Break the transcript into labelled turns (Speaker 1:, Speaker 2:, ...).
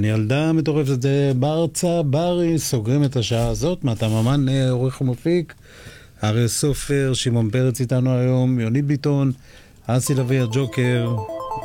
Speaker 1: כן, ילדה מטורפת, זה ברצה ברי, סוגרים את השעה הזאת, מתה ממן, עורך ומפיק, אריה סופר, שמעון פרץ איתנו היום, יוני ביטון, אסי לוי הג'וקר,